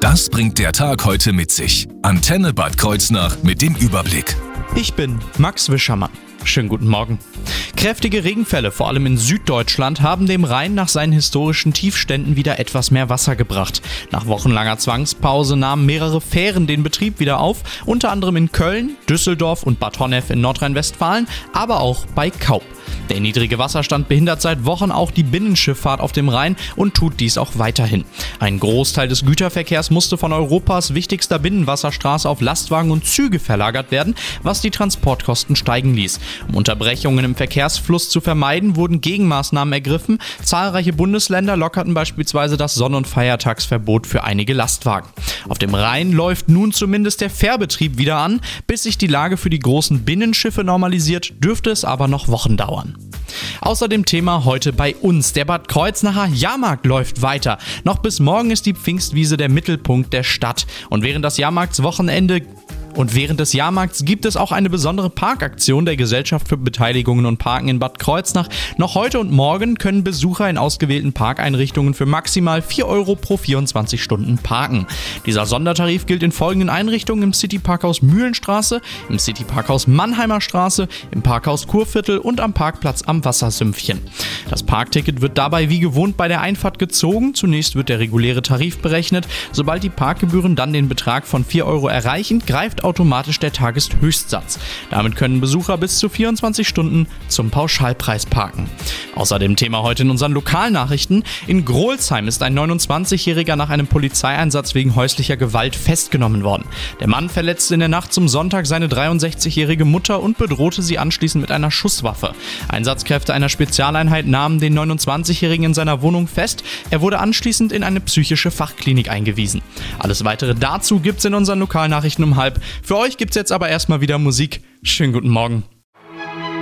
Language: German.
Das bringt der Tag heute mit sich. Antenne Bad Kreuznach mit dem Überblick. Ich bin Max Wischermann. Schönen guten Morgen. Kräftige Regenfälle, vor allem in Süddeutschland, haben dem Rhein nach seinen historischen Tiefständen wieder etwas mehr Wasser gebracht. Nach wochenlanger Zwangspause nahmen mehrere Fähren den Betrieb wieder auf, unter anderem in Köln, Düsseldorf und Bad Honnef in Nordrhein-Westfalen, aber auch bei Kaub. Der niedrige Wasserstand behindert seit Wochen auch die Binnenschifffahrt auf dem Rhein und tut dies auch weiterhin. Ein Großteil des Güterverkehrs musste von Europas wichtigster Binnenwasserstraße auf Lastwagen und Züge verlagert werden, was die Transportkosten steigen ließ. Um Unterbrechungen im Verkehrsfluss zu vermeiden, wurden Gegenmaßnahmen ergriffen. Zahlreiche Bundesländer lockerten beispielsweise das Sonn- und Feiertagsverbot für einige Lastwagen. Auf dem Rhein läuft nun zumindest der Fährbetrieb wieder an. Bis sich die Lage für die großen Binnenschiffe normalisiert, dürfte es aber noch Wochen dauern. Außerdem Thema heute bei uns. Der Bad Kreuznacher Jahrmarkt läuft weiter. Noch bis morgen ist die Pfingstwiese der Mittelpunkt der Stadt. Und während des Jahrmarkts gibt es auch eine besondere Parkaktion der Gesellschaft für Beteiligungen und Parken in Bad Kreuznach. Noch heute und morgen können Besucher in ausgewählten Parkeinrichtungen für maximal 4 € pro 24 Stunden parken. Dieser Sondertarif gilt in folgenden Einrichtungen: im Cityparkhaus Mühlenstraße, im Cityparkhaus Mannheimer Straße, im Parkhaus Kurviertel und am Parkplatz am Wassersümpfchen. Das Parkticket wird dabei wie gewohnt bei der Einfahrt gezogen. Zunächst wird der reguläre Tarif berechnet. Sobald die Parkgebühren dann den Betrag von 4 € erreichen, greift automatisch der Tageshöchstsatz. Damit können Besucher bis zu 24 Stunden zum Pauschalpreis parken. Außerdem Thema heute in unseren Lokalnachrichten. In Grolsheim ist ein 29-Jähriger nach einem Polizeieinsatz wegen häuslicher Gewalt festgenommen worden. Der Mann verletzte in der Nacht zum Sonntag seine 63-jährige Mutter und bedrohte sie anschließend mit einer Schusswaffe. Einsatzkräfte einer Spezialeinheit nahmen den 29-Jährigen in seiner Wohnung fest. Er wurde anschließend in eine psychische Fachklinik eingewiesen. Alles weitere dazu gibt's in unseren Lokalnachrichten um 12:30. Für euch gibt's jetzt aber erstmal wieder Musik. Schönen guten Morgen.